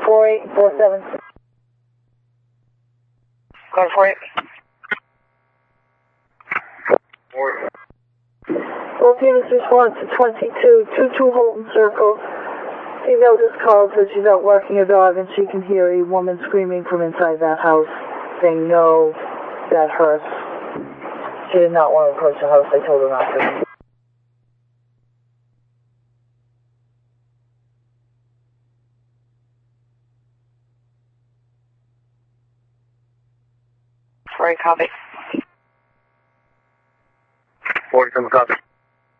48 and 47. Code 48. Both units respond to 22 Holton Circle. Female just called, said she's out walking her dog and she can hear a woman screaming from inside that house. They know that hurts. She did not want to approach the house. They told her not to. Sorry, copy. 47 copy.